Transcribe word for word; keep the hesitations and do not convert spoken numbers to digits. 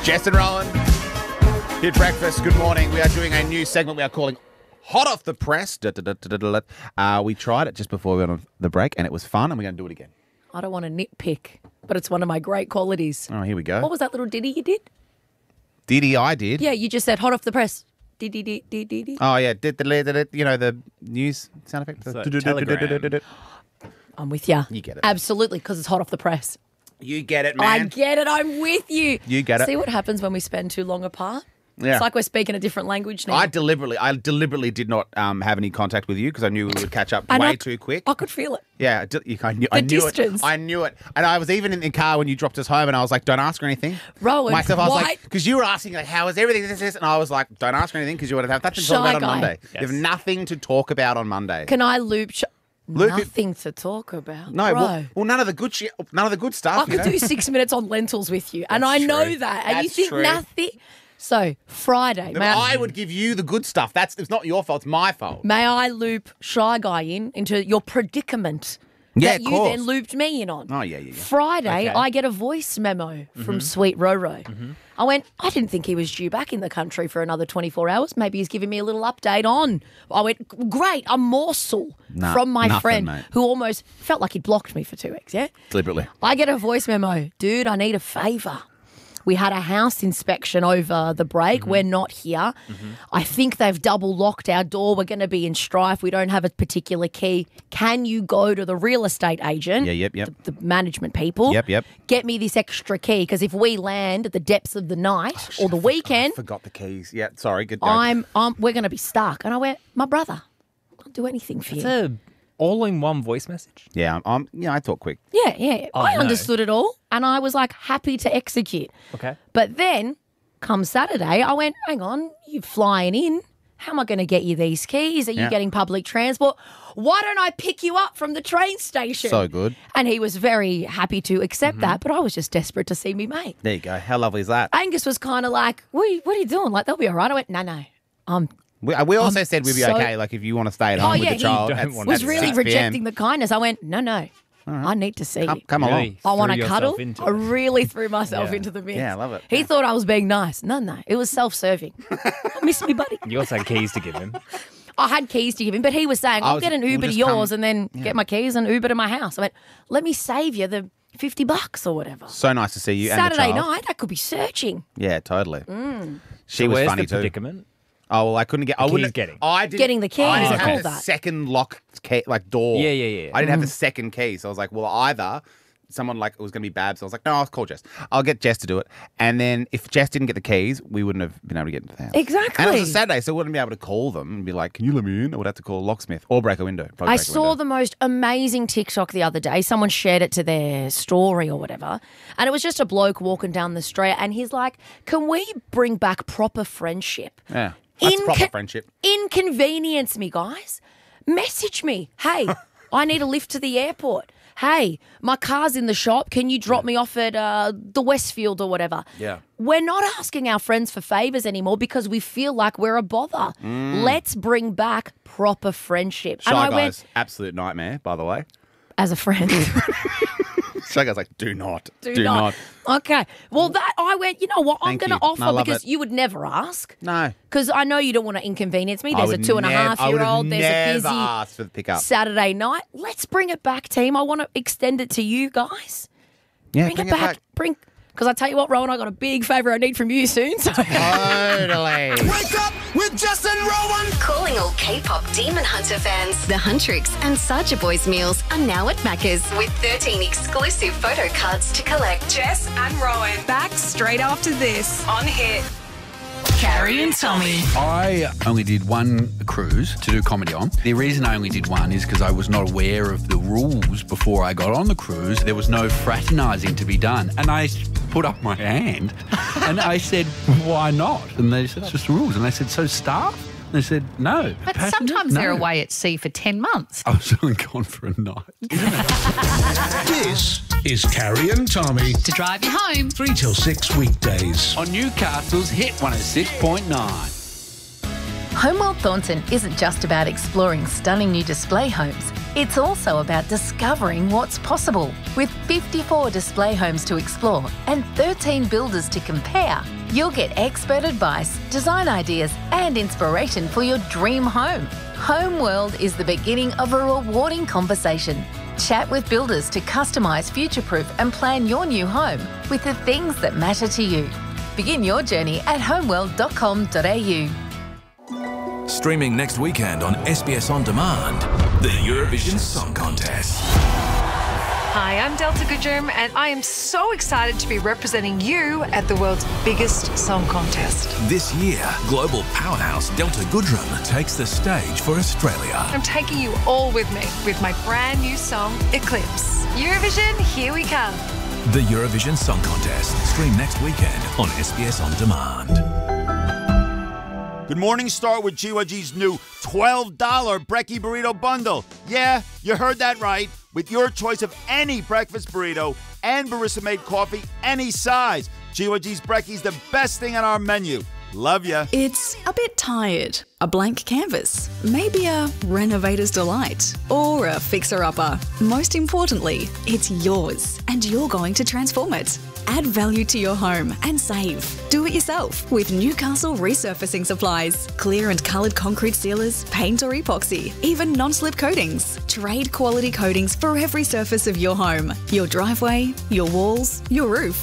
Jess and Rowan, Hit Breakfast. Good morning. We are doing a new segment we are calling Hot Off the Press. Da, da, da, da, da, da. Uh, we tried it just before we went on the break, and it was fun, and we're going to do it again. I don't want to nitpick, but it's one of my great qualities. Oh, here we go. What was that little ditty you did? Diddy, I did. Yeah, you just said hot off the press. Diddy, diddy, diddy, diddy. Oh, yeah. Did the, did it, you know, the news sound effect? It's like telegram. I'm with you. You get it. Absolutely, because it's hot off the press. You get it, man. I get it. I'm with you. You get it. See what happens when we spend too long apart? Yeah. It's like we're speaking a different language now. I deliberately, I deliberately did not um, have any contact with you because I knew we would catch up And way I- too quick. I could feel it. Yeah, I di- I knew, I The knew distance. it. I knew it. And I was even in the car when you dropped us home and I was like, don't ask her anything. Rowan, Myself, I was why- like, because you were asking, like, how is everything? This, this, and I was like, don't ask her anything because you would have nothing to talk Shy about on guy. Monday. Yes. You have nothing to talk about on Monday. Can I loop? Sh- Loop it- Nothing to talk about. no, Bro. well, well, none of the good shit, none of the good stuff. I you could know? do six minutes on lentils with you, and I That's know true. that. And you That's think true. nothing. So Friday, But may I, I would give you the good stuff. That's it's not your fault. It's my fault. may I loop Shy Guy in into your predicament Yeah, that of you course. then looped me in on? Oh yeah, yeah, yeah. Friday, Okay. I get a voice memo from Sweet Roro. I went, I didn't think he was due back in the country for another twenty-four hours. Maybe he's giving me a little update on. I went, great, a morsel Nah, from my nothing, friend mate. who almost felt like he'd blocked me for two weeks, yeah? Deliberately. I get a voice memo. Dude, I need a favour. We had a house inspection over the break. Mm-hmm. We're not here. I think they've double locked our door. We're going to be in strife. We don't have a particular key. Can you go to the real estate agent? Yeah, yep, yep. The, the management people. Yep, yep. Get me this extra key because if we land at the depths of the night or the weekend, Forgot the keys. Yeah, sorry. Good. go. I'm, I'm, we're going to be stuck. And I went, my brother, I'll do anything for It's you. a all-in-one voice message. Yeah, I'm. I'm yeah, I talk quick. Yeah, yeah. Oh, I no. understood it all and I was like happy to execute. Okay. But then, come Saturday, I went, hang on, you're flying in. How am I going to get you these keys? Are you Yeah. getting public transport? Why don't I pick you up from the train station? So good. And he was very happy to accept that, but I was just desperate to see me mate. There you go. How lovely is that? Angus was kind of like, what are, you, what are you doing? Like, they'll be all right. I went, no, no. Um, We, we also said we'd be so- okay, like if you want to stay at home Oh, with yeah, the he child. don't at- want was at really six p.m. rejecting the kindness. I went, no, no. I need to see Come, you. come Really? along. I want Threw to cuddle. yourself into I it. really threw myself Yeah. into the mix. Yeah, I love it. He Yeah. thought I was being nice. No, no. It was self-serving. I miss me, buddy. You also had keys to give him. I had keys to give him, but he was saying, I I'll was- get an we'll Uber to just yours come- and then get my keys and Uber to my house. I went, let me save you the fifty bucks or whatever. So nice to see you and the Saturday child. night, I could be searching. Yeah, totally. Mm. She was Where's funny the too. predicament? Oh well, I couldn't get. I keys wouldn't getting. I didn't, Getting the keys, I didn't I have called a that. second lock key, like door. Yeah, yeah, yeah. I didn't Mm. have the second key, so I was like, well, either someone like it was going to be Babs. So I was like, no, I'll call Jess. I'll get Jess to do it. And then if Jess didn't get the keys, we wouldn't have been able to get into the house. Exactly. And it was a Saturday, so I wouldn't be able to call them and be like, can you let me in? I would have to call a locksmith or break a window. Probably I break a saw window. the most amazing TikTok the other day. Someone shared it to their story or whatever. And it was just a bloke walking down the street and he's like, can we bring back proper friendship? Yeah, that's Inco- proper friendship. Inconvenience me, guys. Message me. Hey, I need a lift to the airport. Hey, my car's in the shop. Can you drop me off at uh, the Westfield or whatever? Yeah. We're not asking our friends for favours anymore because we feel like we're a bother. Let's bring back proper friendship. Shy and I Guy's went, absolute nightmare, by the way. as a friend. Shy Guy's like, do not, Do, do, not. not. Okay. Well, that I went, you know what? I'm Thank going to you. offer I love because it. you would never ask. No. Because I know you don't want to inconvenience me. I There's a would two and a nev- half I would year have old. There's a never busy asked for the pickup. Saturday night. Let's bring it back, team. I want to extend it to you guys. Yeah, Bring, it back. Bring. Because I tell you what, Rowan, I got a big favour I need from you soon. So Totally. Wake up with Jess and Rowan. Calling all K-pop Demon Hunter fans. The Huntrix and Saja Boys meals are now at Macca's with thirteen exclusive photo cards to collect. Jess and Rowan back straight after this on Hit. Carrie and Tommy. I only did one cruise to do comedy on. The reason I only did one is because I was not aware of the rules before I got on the cruise. There was no fraternising to be done. And I put up my hand and I said, why not? And they said, it's just the rules. And I said, so staff? And they said, no. But Passengers? sometimes they're No. away at sea for ten months. I was only gone for a night. This is Carrie and Tommy. To drive you home. three till six weekdays. On Newcastle's Hit one oh six point nine. Homeworld Thornton isn't just about exploring stunning new display homes. It's also about discovering what's possible. With fifty-four display homes to explore and thirteen builders to compare, you'll get expert advice, design ideas, and inspiration for your dream home. Homeworld is the beginning of a rewarding conversation. Chat with builders to customise, future-proof and plan your new home with the things that matter to you. Begin your journey at homeworld dot com dot a u. Streaming next weekend on S B S On Demand, the Eurovision Song Contest. Hi, I'm Delta Goodgerm, and I am so excited to be representing you at the world's biggest song contest. This year, global powerhouse Delta Goodrem takes the stage for Australia. I'm taking you all with me with my brand new song, Eclipse. Eurovision, here we come. The Eurovision Song Contest. Stream next weekend on S B S On Demand. Good morning, start with G Y G's new twelve dollar Brekkie Burrito Bundle. Yeah, you heard that right. With your choice of any breakfast burrito and barista-made coffee, any size. G Y G's Brekkie's the best thing on our menu. Love ya. It's a bit tired. A blank canvas. Maybe a renovator's delight. Or a fixer-upper. Most importantly, it's yours, and you're going to transform it. Add value to your home and save. Do it yourself with Newcastle Resurfacing Supplies. Clear and coloured concrete sealers, paint or epoxy, even non-slip coatings. Trade quality coatings for every surface of your home. Your driveway, your walls, your roof.